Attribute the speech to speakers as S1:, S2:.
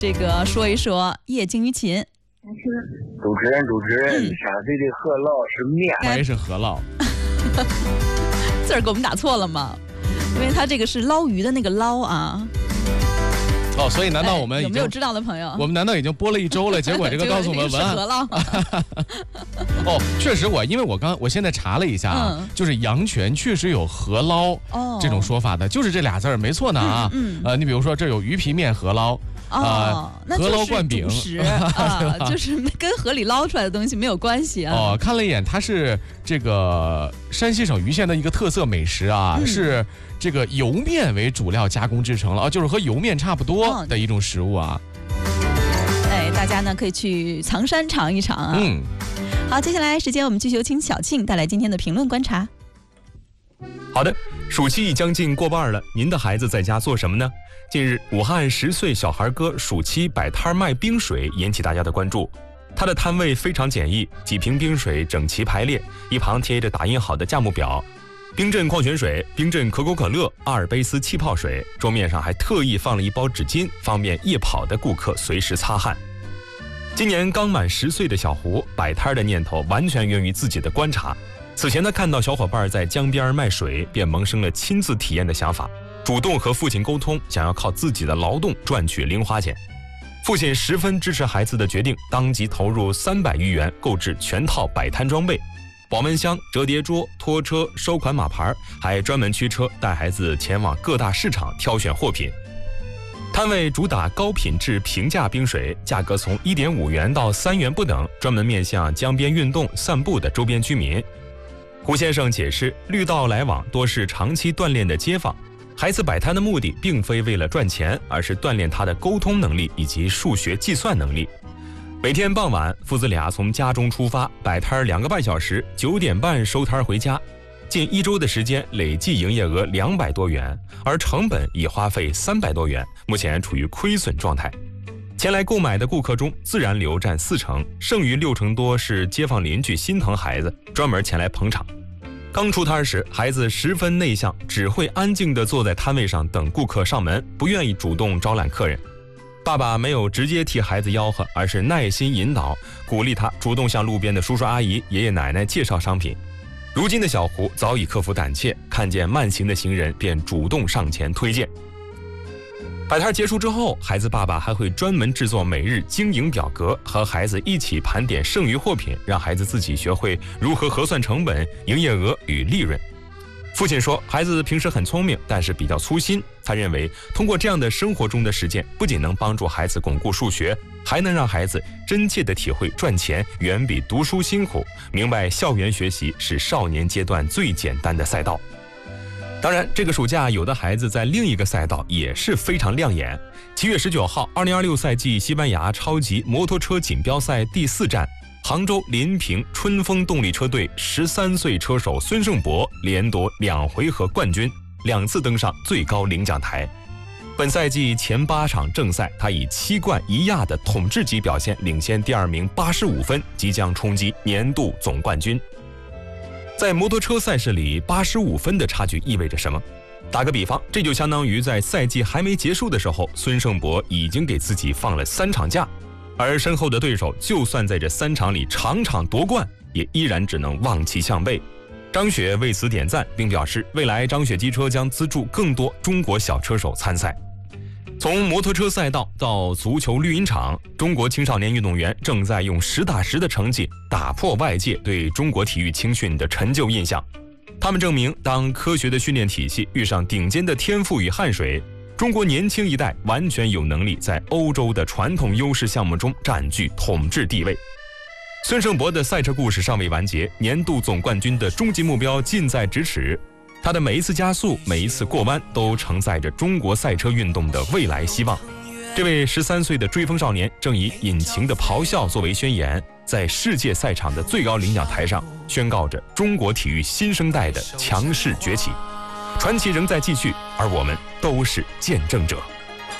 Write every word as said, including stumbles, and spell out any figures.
S1: 这个说一说叶金鱼琴。
S2: 主持人，主持人，陕西的河捞是面，
S3: 该是河捞。
S1: 字儿给我们打错了吗？因为它这个是捞鱼的那个捞啊。
S3: 哦，所以难道我们、
S1: 哎、有没有知道的朋友？
S3: 我们难道已经播了一周了？结果这个告诉我们文案。
S1: 河捞。
S3: 哦，确实我因为我刚我现在查了一下啊，嗯、就是阳泉确实有河捞这种说法的，就是这俩字儿没错呢啊。嗯嗯、呃，你比如说这有鱼皮面河捞。
S1: 哦，那
S3: 河捞灌饼
S1: 啊，就是跟河里捞出来的东西没有关系啊。
S3: 哦，看了一眼，它是这个山西省盂县的一个特色美食啊，嗯、是这个油面为主料加工制成了啊，就是和油面差不多的一种食物啊。
S1: 哦、哎，大家呢可以去藏山尝一尝啊。嗯，好，接下来时间我们继续有请小庆带来今天的评论观察。
S4: 好的，暑期将近过半了，您的孩子在家做什么呢？近日，武汉十岁小孩哥暑期摆摊卖冰水，引起大家的关注。他的摊位非常简易，几瓶冰水整齐排列，一旁贴着打印好的价目表，冰镇矿泉水、冰镇可口可乐、阿尔卑斯气泡水，桌面上还特意放了一包纸巾，方便夜跑的顾客随时擦汗。今年刚满十岁的小胡，摆摊的念头完全源于自己的观察。此前他看到小伙伴在江边卖水，便萌生了亲自体验的想法，主动和父亲沟通，想要靠自己的劳动赚取零花钱。父亲十分支持孩子的决定，当即投入三百余元购置全套摆摊装备，保温箱、折叠桌、拖车、收款码牌，还专门驱车带孩子前往各大市场挑选货品。摊位主打高品质平价冰水，价格从一点五元到三元不等，专门面向江边运动、散步的周边居民。胡先生解释，绿道来往多是长期锻炼的街坊，孩子摆摊的目的并非为了赚钱，而是锻炼他的沟通能力以及数学计算能力。每天傍晚，父子俩从家中出发，摆摊两个半小时，九点半收摊回家。近一周的时间，累计营业额两百多元，而成本已花费三百多元，目前处于亏损状态。前来购买的顾客中，自然流占四成，剩余六成多是街坊邻居心疼孩子，专门前来捧场。刚出摊时，孩子十分内向，只会安静地坐在摊位上等顾客上门，不愿意主动招揽客人。爸爸没有直接替孩子吆喝，而是耐心引导，鼓励他主动向路边的叔叔阿姨、爷爷奶奶介绍商品。如今的小胡早已克服胆怯，看见慢行的行人便主动上前推荐。摆摊结束之后，孩子爸爸还会专门制作每日经营表格，和孩子一起盘点剩余货品，让孩子自己学会如何核算成本、营业额与利润。父亲说，孩子平时很聪明，但是比较粗心。他认为，通过这样的生活中的实践，不仅能帮助孩子巩固数学，还能让孩子真切地体会赚钱远比读书辛苦，明白校园学习是少年阶段最简单的赛道。当然，这个暑假有的孩子在另一个赛道也是非常亮眼。七月十九号，二零二六赛季西班牙超级摩托车锦标赛第四站，杭州临平春风动力车队十三岁车手孙胜博连夺两回合冠军，两次登上最高领奖台。本赛季前八场正赛，他以七冠一亚的统治级表现领先第二名八十五分，即将冲击年度总冠军。在摩托车赛事里，八十五分的差距意味着什么？打个比方，这就相当于在赛季还没结束的时候，孙胜博已经给自己放了三场假，而身后的对手就算在这三场里场场夺冠，也依然只能望其项背。张雪为此点赞，并表示未来张雪机车将资助更多中国小车手参赛。从摩托车赛道到足球绿茵场，中国青少年运动员正在用实打实的成绩打破外界对中国体育青训的陈旧印象。他们证明，当科学的训练体系遇上顶尖的天赋与汗水，中国年轻一代完全有能力在欧洲的传统优势项目中占据统治地位。孙胜博的赛车故事尚未完结，年度总冠军的终极目标近在咫尺。他的每一次加速，每一次过弯，都承载着中国赛车运动的未来希望。这位十三岁的追风少年，正以引擎的咆哮作为宣言，在世界赛场的最高领奖台上，宣告着中国体育新生代的强势崛起。传奇仍在继续，而我们都是见证者。